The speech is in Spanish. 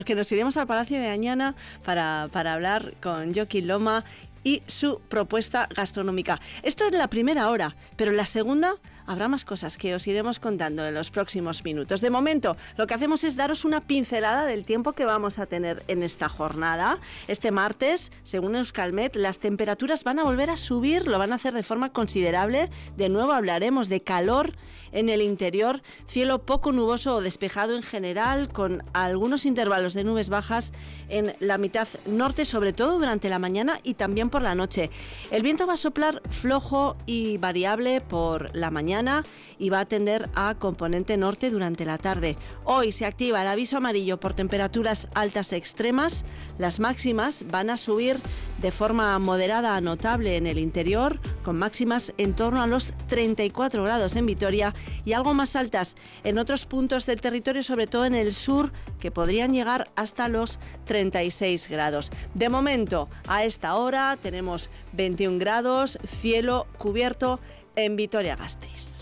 Que nos iremos al Palacio de Añana para hablar con Joaquín Loma y su propuesta gastronómica. Esto es la primera hora, pero en la segunda habrá más cosas que os iremos contando en los próximos minutos. De momento, lo que hacemos es daros una pincelada del tiempo que vamos a tener en esta jornada. Este martes, según Euskalmet, las temperaturas van a volver a subir, lo van a hacer de forma considerable. De nuevo hablaremos de calor en el interior, cielo poco nuboso o despejado en general, con algunos intervalos de nubes bajas en la mitad norte, sobre todo durante la mañana y también por la noche. El viento va a soplar flojo y variable por la mañana y va a tender a componente norte durante la tarde. Hoy se activa el aviso amarillo por temperaturas altas extremas. Las máximas van a subir de forma moderada a notable en el interior, con máximas en torno a los 34 grados en Vitoria y algo más altas en otros puntos del territorio, sobre todo en el sur, que podrían llegar hasta los 36 grados. De momento, a esta hora tenemos 21 grados, cielo cubierto en Vitoria-Gasteiz.